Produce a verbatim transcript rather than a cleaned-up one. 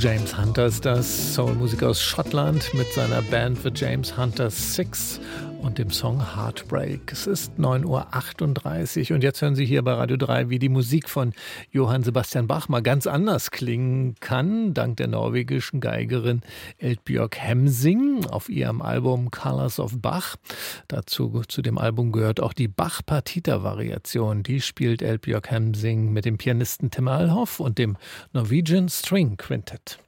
James Hunter ist das, Soulmusiker aus Schottland mit seiner Band The James Hunter Six und dem Song Heartbreak. Es ist neun Uhr achtunddreißig und jetzt hören Sie hier bei Radio drei, wie die Musik von Johann Sebastian Bach mal ganz anders klingen kann, dank der norwegischen Geigerin Eldbjørg Hemsing auf ihrem Album Colors of Bach. Dazu, zu dem Album gehört auch die Bach-Partita-Variation. Die spielt Eldbjørg Hemsing mit dem Pianisten Tim Alhoff und dem Norwegian String Quintet.